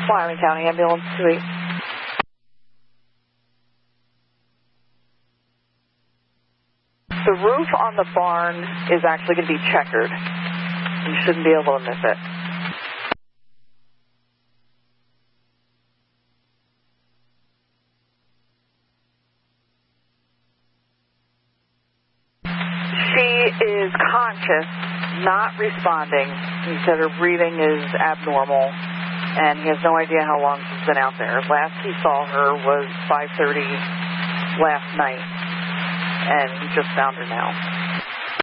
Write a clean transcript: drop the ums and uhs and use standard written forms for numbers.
Wyoming County Ambulance 28. The roof on the barn is actually going to be checkered. You shouldn't be able to miss it. She is conscious, not responding. He said her breathing is abnormal, and he has no idea how long she's been out there. Last he saw her was 5:30 last night, and he just found her now.